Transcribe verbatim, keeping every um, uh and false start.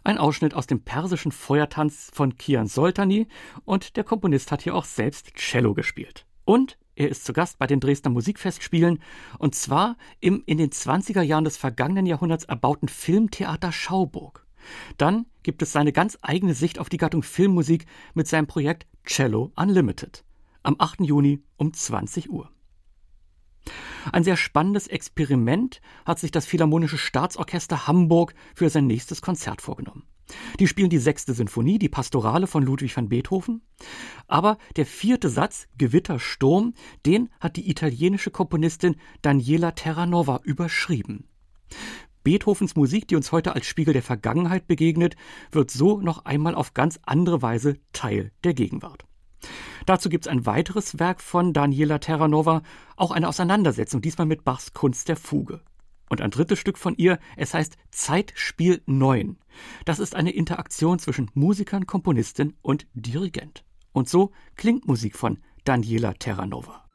Ein Ausschnitt aus dem persischen Feuertanz von Kian Soltani, und der Komponist hat hier auch selbst Cello gespielt. Und er ist zu Gast bei den Dresdner Musikfestspielen, und zwar im in den zwanziger Jahren des vergangenen Jahrhunderts erbauten Filmtheater Schauburg. Dann gibt es seine ganz eigene Sicht auf die Gattung Filmmusik mit seinem Projekt Cello Unlimited. Am achten Juni um zwanzig Uhr. Ein sehr spannendes Experiment hat sich das Philharmonische Staatsorchester Hamburg für sein nächstes Konzert vorgenommen. Die spielen die sechste Sinfonie, die Pastorale von Ludwig van Beethoven. Aber der vierte Satz, Gewittersturm, den hat die italienische Komponistin Daniela Terranova überschrieben. Beethovens Musik, die uns heute als Spiegel der Vergangenheit begegnet, wird so noch einmal auf ganz andere Weise Teil der Gegenwart. Dazu gibt es ein weiteres Werk von Daniela Terranova, auch eine Auseinandersetzung, diesmal mit Bachs Kunst der Fuge. Und ein drittes Stück von ihr, es heißt Zeitspiel neun. Das ist eine Interaktion zwischen Musikern, Komponistin und Dirigent. Und so klingt Musik von Daniela Terranova.